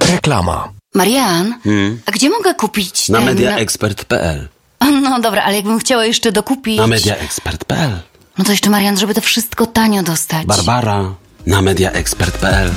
Reklama. Marian, a gdzie mogę kupić Na ten... mediaexpert.pl. No dobra, ale jakbym chciała jeszcze dokupić... Na mediaexpert.pl. No to jeszcze, Marian, żeby to wszystko tanio dostać. Barbara. Na mediaexpert.pl.